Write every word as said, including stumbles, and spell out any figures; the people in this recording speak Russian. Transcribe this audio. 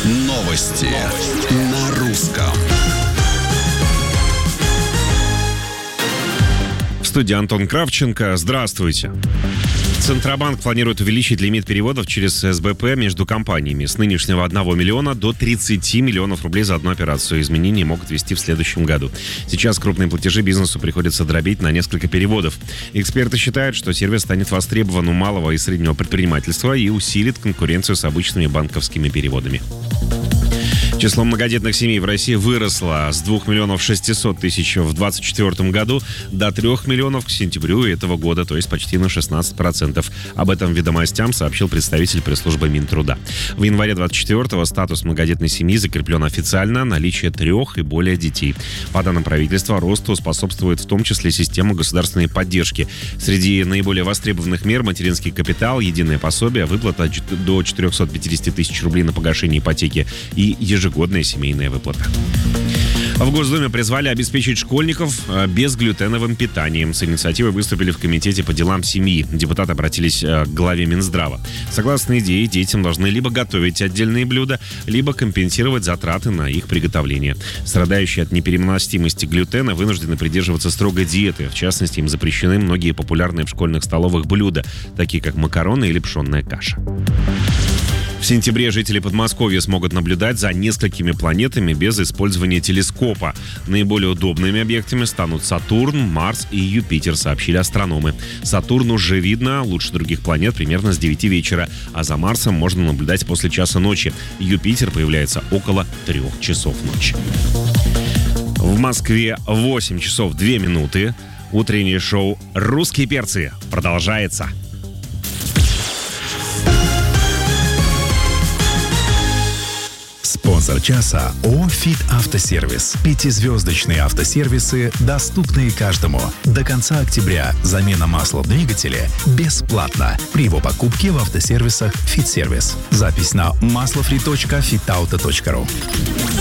Новости на русском. В студии Антон Кравченко. Здравствуйте. Центробанк планирует увеличить лимит переводов через эс бэ пэ между компаниями с нынешнего одного миллиона до тридцати миллионов рублей за одну операцию. Изменения могут ввести в следующем году. Сейчас крупные платежи бизнесу приходится дробить на несколько переводов. Эксперты считают, что сервис станет востребован у малого и среднего предпринимательства и усилит конкуренцию с обычными банковскими переводами. Число многодетных семей в России выросло с двух миллионов шестисот тысяч в двадцать четвёртом году до трёх миллионов к сентябрю этого года, то есть почти на шестнадцать процентов. Об этом «Ведомостям» сообщил представитель пресс-службы Минтруда. В январе двадцать четвёртого статус многодетной семьи закреплен официально, наличие трех и более детей. По данным правительства, росту способствует в том числе система государственной поддержки. Среди наиболее востребованных мер — материнский капитал, единое пособие, выплата до четырехсот пятидесяти тысяч рублей на погашение ипотеки и ежегодная Ежегодная семейная выплата. В Госдуме призвали обеспечить школьников безглютеновым питанием. С инициативой выступили в Комитете по делам семьи. Депутаты обратились к главе Минздрава. Согласно идее, детям должны либо готовить отдельные блюда, либо компенсировать затраты на их приготовление. Страдающие от непереносимости глютена вынуждены придерживаться строгой диеты. В частности, им запрещены многие популярные в школьных столовых блюда, такие как макароны или пшенная каша. В сентябре жители Подмосковья смогут наблюдать за несколькими планетами без использования телескопа. Наиболее удобными объектами станут Сатурн, Марс и Юпитер, сообщили астрономы. Сатурн уже видно лучше других планет примерно с девяти вечера, а за Марсом можно наблюдать после часа ночи. Юпитер появляется около трех часов ночи. В Москве восемь часов две минуты. Утреннее шоу «Русские перцы» продолжается. Спонсор часа ООО «Фит Автосервис». Пятизвездочные автосервисы, доступные каждому. До конца октября замена масла в двигателе бесплатна при его покупке в автосервисах «Фит Сервис». Запись на маслофри точка фитауто точка ру.